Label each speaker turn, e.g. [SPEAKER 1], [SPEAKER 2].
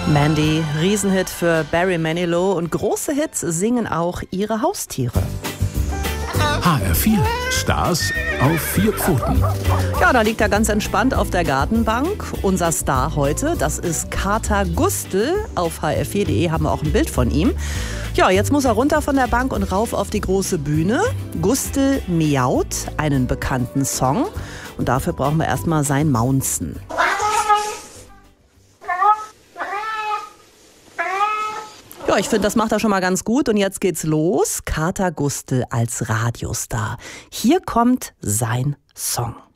[SPEAKER 1] Mandy, Riesenhit für Barry Manilow, und große Hits singen auch ihre Haustiere.
[SPEAKER 2] HR4, Stars auf 4 Pfoten.
[SPEAKER 1] Ja, da liegt er ganz entspannt auf der Gartenbank. Unser Star heute, das ist Kater Gustl. Auf hr4.de haben wir auch ein Bild von ihm. Ja, jetzt muss er runter von der Bank und rauf auf die große Bühne. Gustl miaut, einen bekannten Song. Und dafür brauchen wir erstmal sein Maunzen. Ja, ich finde, das macht er schon mal ganz gut. Und jetzt geht's los. Kater Gustl als Radiostar. Hier kommt sein Song.